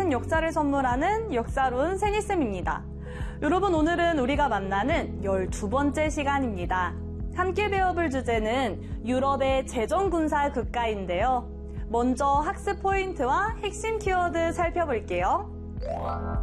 좋은 역사를 선물하는 역사로운 세니쌤입니다. 여러분, 오늘은 우리가 만나는 12번째 시간입니다. 함께 배워볼 주제는 유럽의 제정군사 국가인데요. 먼저 학습 포인트와 핵심 키워드 살펴볼게요.